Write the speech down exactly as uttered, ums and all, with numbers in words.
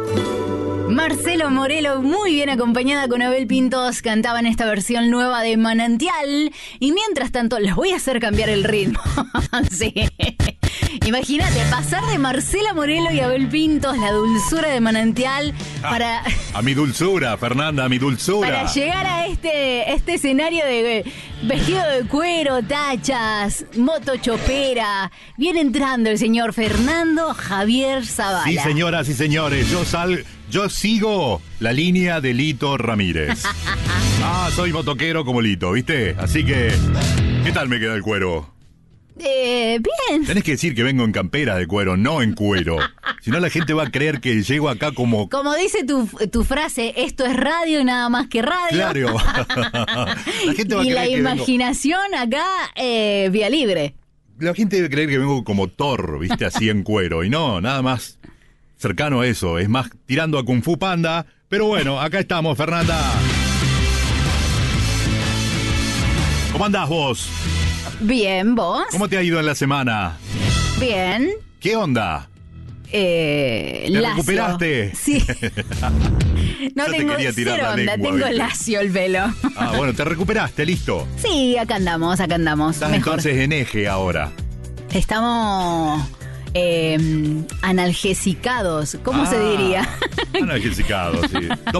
Marcelo Morelo, muy bien acompañada con Abel Pintos, cantaban esta versión nueva de Manantial. Y mientras tanto, les voy a hacer cambiar el ritmo. Sí. Imagínate, pasar de Marcela Morelo y Abel Pintos, la dulzura de Manantial, para... Ah, a mi dulzura, Fernanda, a mi dulzura. Para llegar a este, este escenario de vestido de cuero, tachas, moto chopera. Viene entrando el señor Fernando Javier Zavala. Sí, señoras y señores, yo sal, yo sigo la línea de Lito Ramírez. Ah, soy motoquero como Lito, ¿viste? Así que, ¿qué tal me queda el cuero? Eh, bien. Tenés que decir que vengo en campera de cuero, no en cuero. Si no, la gente va a creer que llego acá como... Como dice tu, tu frase, esto es radio y nada más que radio. Claro. La gente va a y creer la que imaginación vengo... acá, eh, vía libre. La gente debe creer que vengo como Thor, ¿viste? Así en cuero. Y no, nada más cercano a eso. Es más tirando a Kung Fu Panda. Pero bueno, acá estamos, Fernanda. ¿Cómo andás vos? Bien, ¿vos? ¿Cómo te ha ido en la semana? Bien. ¿Qué onda? Eh, ¿Te lacio. recuperaste? Sí. No Yo te tengo quería tirar cero la onda, lengua, tengo ¿viste? lacio el pelo. Ah, bueno, te recuperaste, listo. Sí, acá andamos, acá andamos. Estás Mejor. entonces en eje ahora. Estamos eh, analgesicados, ¿cómo Ah, se diría? Analgesicados, sí.